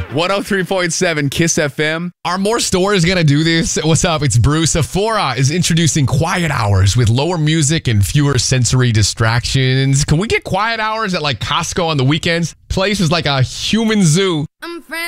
103.7 Kiss FM. Are more stores going to do this? What's up? It's Bruce. Sephora is introducing quiet hours with lower music and fewer sensory distractions. Can we get quiet hours at like Costco on the weekends? Place is like a human zoo. I'm friends.